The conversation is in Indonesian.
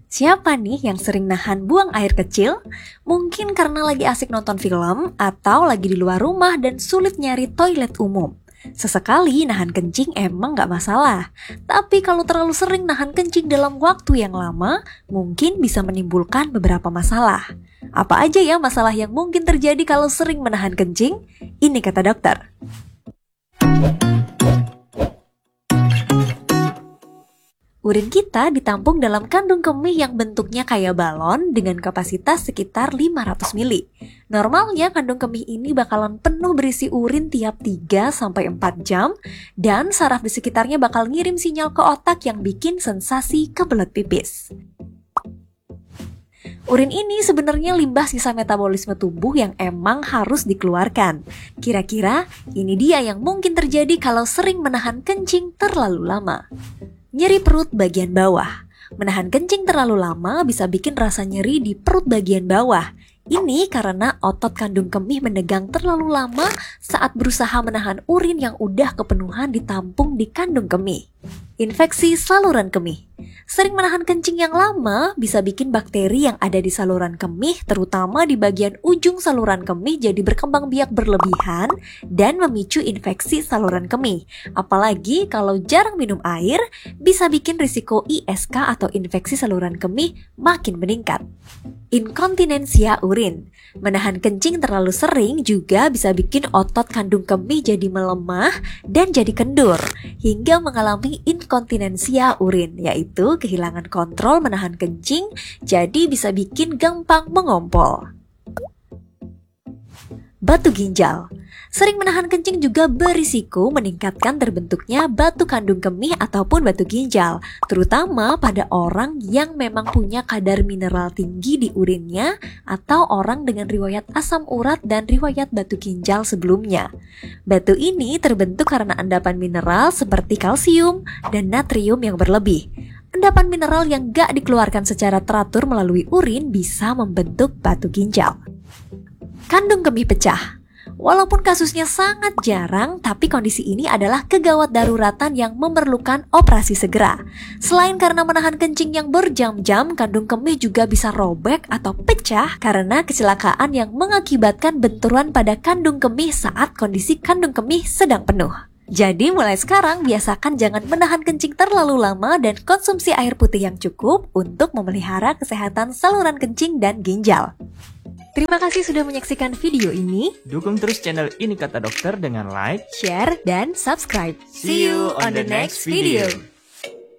Siapa nih yang sering nahan buang air kecil? Mungkin karena lagi asik nonton film atau lagi di luar rumah dan sulit nyari toilet umum. Sesekali nahan kencing emang gak masalah. Tapi kalau terlalu sering nahan kencing dalam waktu yang lama, mungkin bisa menimbulkan beberapa masalah. Apa aja ya masalah yang mungkin terjadi kalau sering menahan kencing? Ini kata dokter. Urin kita ditampung dalam kandung kemih yang bentuknya kayak balon dengan kapasitas sekitar 500 ml. Normalnya kandung kemih ini bakalan penuh berisi urin tiap 3-4 jam dan saraf di sekitarnya bakal ngirim sinyal ke otak yang bikin sensasi kebelet pipis. Urin ini sebenarnya limbah sisa metabolisme tubuh yang emang harus dikeluarkan. Kira-kira ini dia yang mungkin terjadi kalau sering menahan kencing terlalu lama. Nyeri perut bagian bawah. Menahan kencing terlalu lama bisa bikin rasa nyeri di perut bagian bawah. Ini karena otot kandung kemih menegang terlalu lama saat berusaha menahan urin yang udah kepenuhan ditampung di kandung kemih. Infeksi saluran kemih. Sering menahan kencing yang lama bisa bikin bakteri yang ada di saluran kemih, terutama di bagian ujung saluran kemih, jadi berkembang biak berlebihan dan memicu infeksi saluran kemih. Apalagi kalau jarang minum air, bisa bikin risiko ISK atau infeksi saluran kemih makin meningkat. Inkontinensia urin. Menahan kencing terlalu sering juga bisa bikin otot kandung kemih jadi melemah dan jadi kendur, hingga mengalami inkontinensia urin, yaitu kehilangan kontrol menahan kencing, jadi bisa bikin gampang mengompol. Batu ginjal. Sering menahan kencing juga berisiko meningkatkan terbentuknya batu kandung kemih ataupun batu ginjal, terutama pada orang yang memang punya kadar mineral tinggi di urinnya atau orang dengan riwayat asam urat dan riwayat batu ginjal sebelumnya. Batu ini terbentuk karena endapan mineral seperti kalsium dan natrium yang berlebih. Endapan mineral yang gak dikeluarkan secara teratur melalui urin bisa membentuk batu ginjal. Kandung kemih pecah. Walaupun kasusnya sangat jarang, tapi kondisi ini adalah kegawat daruratan yang memerlukan operasi segera. Selain karena menahan kencing yang berjam-jam, kandung kemih juga bisa robek atau pecah karena kecelakaan yang mengakibatkan benturan pada kandung kemih saat kondisi kandung kemih sedang penuh. Jadi mulai sekarang biasakan jangan menahan kencing terlalu lama dan konsumsi air putih yang cukup untuk memelihara kesehatan saluran kencing dan ginjal. Terima kasih sudah menyaksikan video ini. Dukung terus channel Ini Kata Dokter dengan like, Share, dan subscribe. See you on the next video.